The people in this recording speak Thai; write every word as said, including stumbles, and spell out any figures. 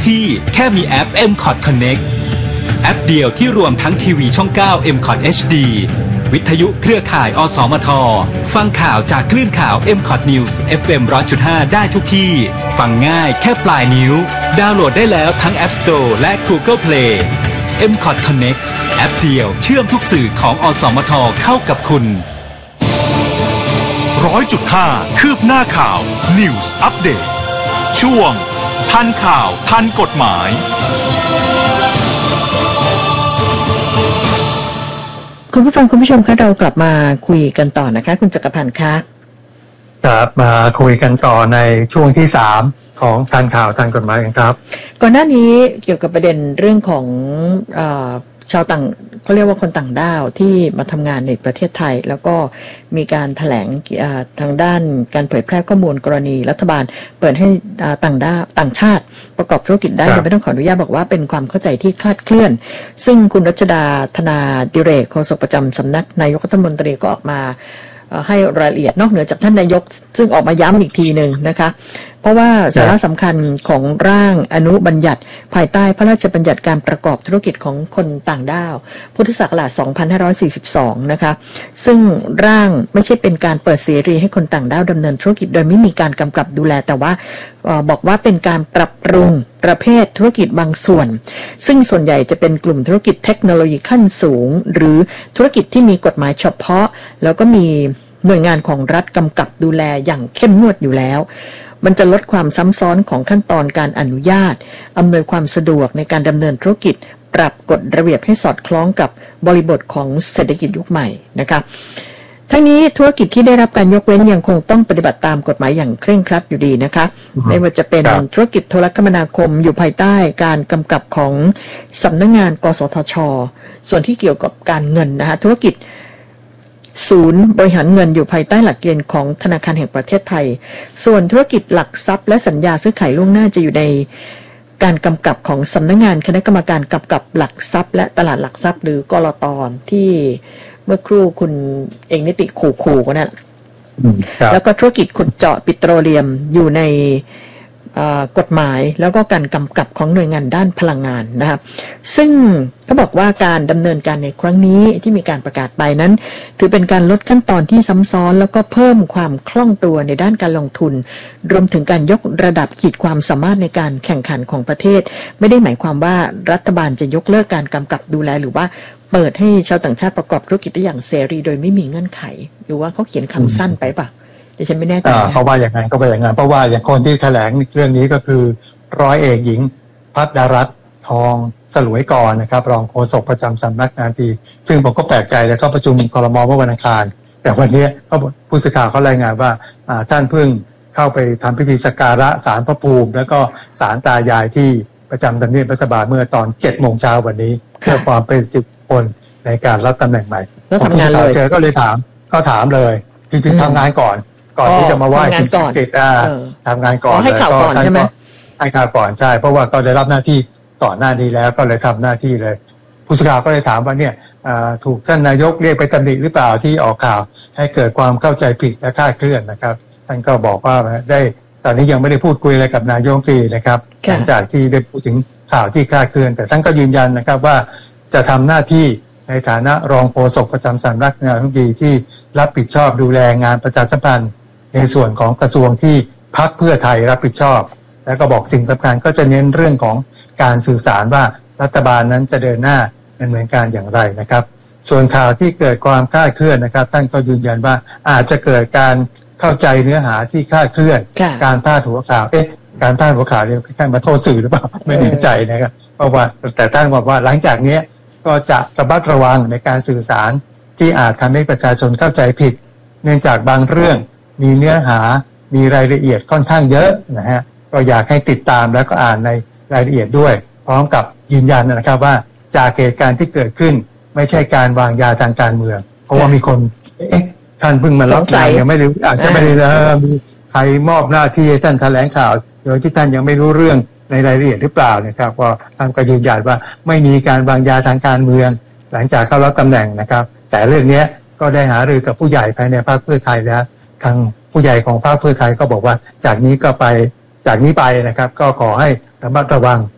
ที่แค่มีแอป เอ็ม คอท Connect แอปเดียวที่รวมทั้งทีวีช่อง เก้า เอ็ม คอท เอช ดี วิทยุเครือข่ายอสมทฟังข่าวจากคลื่นข่าว เอ็ม คอท News เอฟ เอ็ม หนึ่งร้อยจุดห้า ได้ทุกที่ฟังง่ายแค่ปลายนิ้วดาวน์โหลดได้แล้วทั้ง App Store และ Google Play เอ็ม คอท Connect แอปเดียวเชื่อมทุกสื่อของอสมทเข้ากับคุณร้อยจุดห้าคืบหน้าข่าว News Update ช่วงทันข่าวทันกฎหมายคุณผู้ฟังคุณผู้ชมคะเรากลับมาคุยกันต่อนะคะคุณจักรพันธ์คะครับมาคุยกันต่อในช่วงที่สามของทันข่าวทันกฎหมายกันครับก่อนหน้านี้เกี่ยวกับประเด็นเรื่องของเอ่อชาวต่างเขาเรียกว่าคนต่างด้าวที่มาทำงานในประเทศไทยแล้วก็มีการแถลงทางด้านการเผยแพร่ข้อมูลกรณีรัฐบาลเปิดให้ต่างด้าวต่างชาติประกอบธุรกิจได้โดยไม่ต้องขออนุญาตบอกว่าเป็นความเข้าใจที่คลาดเคลื่อนซึ่งคุณรัชดาธนาดิเรกโฆษกประจำสำนักนายกรัฐมนตรีก็ออกมาให้รายละเอียดนอกเหนือจากท่านนายกซึ่งออกมาย้ำอีกทีหนึ่งนะคะเพราะว่าสาระสำคัญของร่างอนุบัญญัติภายใต้พระราชบัญญัติการประกอบธุรกิจของคนต่างด้าวพุทธศักราชสองพันห้าร้อยสี่สิบสองนะคะซึ่งร่างไม่ใช่เป็นการเปิดเสรีให้คนต่างด้าวดำเนินธุรกิจโดยไม่มีการกำกับดูแลแต่ว่าบอกว่าเป็นการปรับปรุงประเภทธุรกิจบางส่วนซึ่งส่วนใหญ่จะเป็นกลุ่มธุรกิจเทคโนโลยีขั้นสูงหรือธุรกิจที่มีกฎหมายเฉพาะแล้วก็มีหน่วยงานของรัฐกำกับดูแลอย่างเข้มงวดอยู่แล้วมันจะลดความซ้ำซ้อนของขั้นตอนการอนุญาตอำนวยความสะดวกในการดำเนินธุรกิจปรับกฎระเบียบให้สอดคล้องกับบริบทของเศรษฐกิจยุคใหม่นะคะทั้งนี้ธุรกิจที่ได้รับการยกเว้นยังคงต้องปฏิบัติตามกฎหมายอย่างเคร่งครัดอยู่ดีนะคะ uh-huh. ไม่ว่าจะเป็นธุรกิจโทรคมนาคมอยู่ภายใต้การกำกับของสำนักงานกสทช.ส่วนที่เกี่ยวกับการเงินนะคะธุรกิจศูนย์บริหารเงินอยู่ภายใต้หลักเกณฑ์ของธนาคารแห่งประเทศไทยส่วนธุรกิจหลักทรัพย์และสัญญาซื้อขายล่วงหน้าจะอยู่ในการกำกับของสำนักงานคณะกรรมการกำกับหลักทรัพย์และตลาดหลักทรัพย์หรือกลต.ที่เมื่อครู่คุณเอกนิติขู่ๆกันนั่นแล้วก็ธุรกิจขุดเจาะปิโตรเลียมอยู่ในกฎหมายแล้วก็การกำกับของหน่วยงานด้านพลังงานนะครับซึ่งเขาบอกว่าการดำเนินการในครั้งนี้ที่มีการประกาศไปนั้นถือเป็นการลดขั้นตอนที่ซ้ำซ้อนแล้วก็เพิ่มความคล่องตัวในด้านการลงทุนรวมถึงการยกระดับขีดความสามารถในการแข่งขันของประเทศไม่ได้หมายความว่ารัฐบาลจะยกเลิกการกำกับดูแลหรือว่าเปิดให้ชาวต่างชาติประกอบธุรกิจได้อย่างเสรีโดยไม่มีเงื่อนไขหรือว่าเขาเขียนคำสั้นไปป่ะฉันไม่แน่ใจเพราะว่าอย่างนั้นก็ไปอย่างนั้นเพราะว่าอย่างคนที่แถลงเรื่องนี้ก็คือร้อยเอกหญิงภัทรรัตน์ทองสลวยกรนะครับรองโฆษกประจำสำนักงานทีซึ่งผมก็แปลกใจแล้วก็ประชุมครม.เมื่อวันอังคารแต่วันนี้ผู้สื่อข่าวเขารายงานว่าท่านเพิ่งเข้าไปทำพิธีสักการะศาลพระภูมิแล้วก็ศาลตายายที่ประจำทำเนียบรัฐบาลเมื่อตอนเจ็ดโมงเช้าวันนี้เพื่อความเป็นสิบคนในการรับตำแหน่งใหม่ผู้สื่อข่าวเจอก็เลยถามก็ถามเลยจริงๆทำงานก่อนก่อนที่จะมาไหว้สิ่งศักดิ์สิทธิ์ทำงานก่อนเลยก็ท่านก็ให้ข่าวก่อนใช่เพราะว่าก็ได้รับหน้าที่ก่อนหน้านี้แล้วก็เลยทำหน้าที่เลยผู้สื่อข่าวก็เลยถามว่าเนี่ยถูกท่านนายกเรียกไปตำหนิหรือเปล่าที่ออกข่าวให้เกิดความเข้าใจผิดและคลาดเคลื่อนนะครับท่านก็บอกว่าได้ตอนนี้ยังไม่ได้พูดคุยอะไรกับนายกปีนะครับหลังจากที่ได้พูดถึงข่าวที่คลาดเคลื่อนแต่ท่านก็ยืนยันนะครับว่าจะทำหน้าที่ในฐานะรองโฆษกประจำสำนักงานรัฐมนตรีที่รับผิดชอบดูแลงานประชาสัมพันธ์ในส่วนของกระทรวงที่พรรคเพื่อไทยรับผิดชอบแล้วก็บอกสิ่งสำคัญก็จะเน้นเรื่องของการสื่อสารว่ารัฐบาลนั้นจะเดินหน้าดำเนินการอย่างไรนะครับส่วนข่าวที่เกิดความคลาดเคลื่อนนะครับท่านก็ยืนยันว่าอาจจะเกิดการเข้าใจเนื้อหาที่คลาดเคลื่อนการพาดหัวข่าวเอ๊ะการพาดหัวข่าวเนี่ยคล้ายๆมาโทษสื่อหรือเปล่าไม่แน่ใจนะครับเพราะว่าแต่ท่านบอกว่าหลังจากนี้ก็จะระมัดระวังในการสื่อสารที่อาจทำให้ประชาชนเข้าใจผิดเนื่องจากบางเรื่องมีเนื้อหามีรายละเอียดค่อนข้างเยอะนะฮะก็อยากให้ติดตามแล้วก็อ่านในรายละเอียดด้วยพร้อมกับยืนยันนะครับว่าจากเหตุการณ์ที่เกิดขึ้นไม่ใช่การวางยาทางการเมืองเพราะว่ามีคนเอ๊ะท่านเพิ่งมารับงานยังไม่รู้อาจจะไม่ได้มีใครมอบหน้าที่ให้ท่านแถลงข่าวโดยที่ท่านยังไม่รู้เรื่องในรายละเอียดหรือเปล่านะครับก็ท่านก็ยืนยันว่าไม่มีการวางยาทางการเมืองหลังจากเข้ารับตำแหน่งนะครับแต่เรื่องนี้ก็ได้หารือกับผู้ใหญ่ภายในพรรคเพื่อไทยแล้วทางผู้ใหญ่ของพรรคเพื่อไทยก็บอกว่าจากนี้ก็ไปจากนี้ไปนะครับก็ขอให้ระมัดระวัง